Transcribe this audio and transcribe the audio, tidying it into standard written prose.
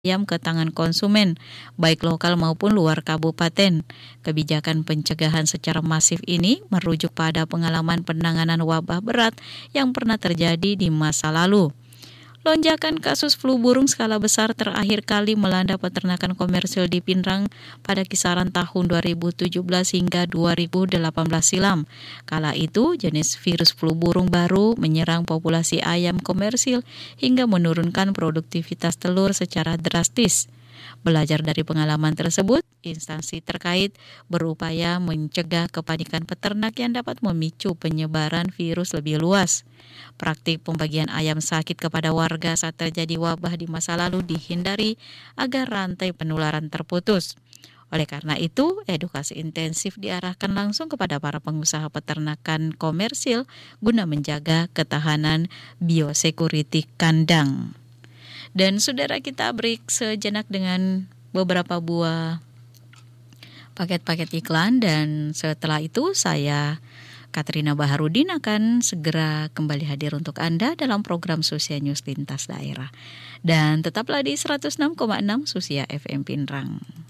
ayam ke tangan konsumen, baik lokal maupun luar kabupaten. Kebijakan pencegahan secara masif ini merujuk pada pengalaman penanganan wabah berat yang pernah terjadi di masa lalu. Lonjakan kasus flu burung skala besar terakhir kali melanda peternakan komersil di Pinrang pada kisaran tahun 2017 hingga 2018 silam. Kala itu, jenis virus flu burung baru menyerang populasi ayam komersil hingga menurunkan produktivitas telur secara drastis. Belajar dari pengalaman tersebut, instansi terkait berupaya mencegah kepanikan peternak yang dapat memicu penyebaran virus lebih luas. Praktik pembagian ayam sakit kepada warga saat terjadi wabah di masa lalu dihindari agar rantai penularan terputus. Oleh karena itu, edukasi intensif diarahkan langsung kepada para pengusaha peternakan komersil guna menjaga ketahanan biosecurity kandang. Dan saudara, kita break sejenak dengan beberapa buah paket-paket iklan, dan setelah itu saya Katrina Baharudin akan segera kembali hadir untuk Anda dalam program Susia News Lintas Daerah. Dan tetaplah di 106,6 Susia FM Pinrang.